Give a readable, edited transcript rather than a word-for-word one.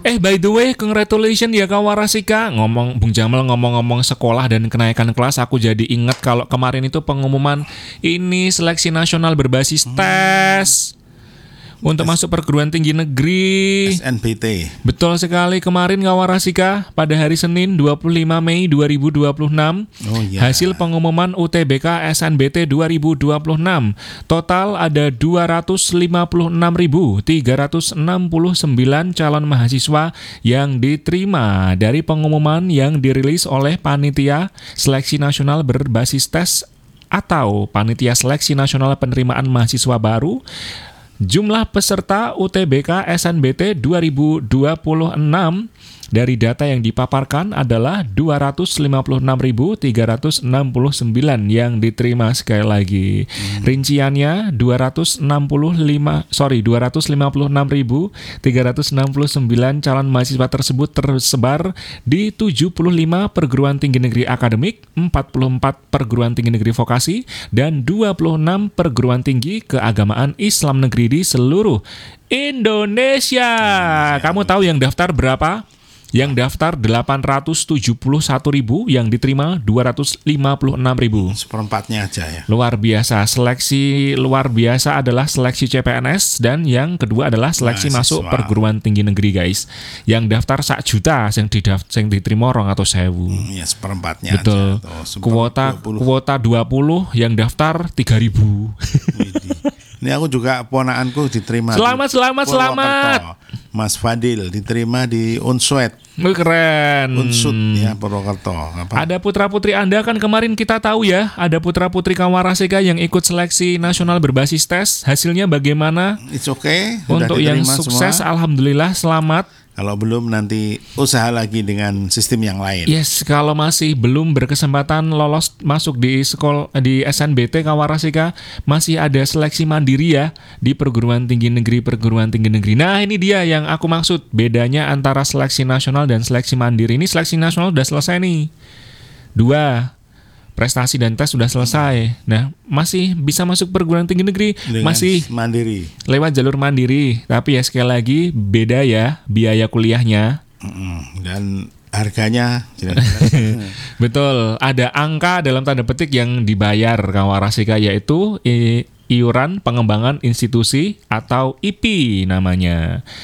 By the way, congratulations ya Kawarasika. Bung Jamal ngomong-ngomong sekolah dan kenaikan kelas, aku jadi ingat kalau kemarin itu pengumuman ini seleksi nasional berbasis tes untuk masuk perguruan tinggi negeri SNBT. Betul sekali, kemarin Kawarasika pada hari Senin 25 Mei 2026 hasil pengumuman UTBK SNBT 2026. Total ada 256.369 calon mahasiswa yang diterima dari pengumuman yang dirilis oleh Panitia Seleksi Nasional Berbasis Tes atau Panitia Seleksi Nasional Penerimaan Mahasiswa Baru. Jumlah peserta UTBK SNBT 2026 dari data yang dipaparkan adalah 256.369 yang diterima. Sekali lagi rinciannya 256.369 calon mahasiswa tersebut tersebar di 75 perguruan tinggi negeri akademik, 44 perguruan tinggi negeri vokasi, dan 26 perguruan tinggi keagamaan Islam negeri di seluruh Indonesia. Kamu tahu yang daftar berapa? Yang daftar 871.000, yang diterima 256.000. Seperempatnya aja ya. Luar biasa. Seleksi luar biasa adalah seleksi CPNS, dan yang kedua adalah seleksi masuk perguruan tinggi negeri, guys. Yang daftar 1 juta, yang diterima 200.000. Ya, seperempatnya. Betul. Aja. Kuota 20, yang daftar 3.000. Ini aku juga ponakanku diterima. Selamat. Mas Fadil diterima di Unswet. Keren. Unsut ya, Purwokerto. Ada putra-putri Anda kan kemarin kita tahu ya, ada putra-putri Kawarasika yang ikut seleksi nasional berbasis tes. Hasilnya bagaimana? It's okay. Untuk yang sukses, semua. Alhamdulillah, selamat. Kalau belum, nanti usaha lagi dengan sistem yang lain. Yes, kalau masih belum berkesempatan lolos masuk di SNBT Kawarasika, masih ada seleksi mandiri ya di perguruan tinggi negeri. Nah, ini dia yang aku maksud. Bedanya antara seleksi nasional dan seleksi mandiri. Ini seleksi nasional udah selesai nih. 2. Prestasi dan tes sudah selesai. Nah, masih bisa masuk perguruan tinggi negeri dengan masih mandiri, lewat jalur mandiri. Tapi ya sekali lagi beda ya biaya kuliahnya dan harganya. Betul, ada angka dalam tanda petik yang dibayar Kawarasika, yaitu iuran pengembangan institusi atau IP namanya.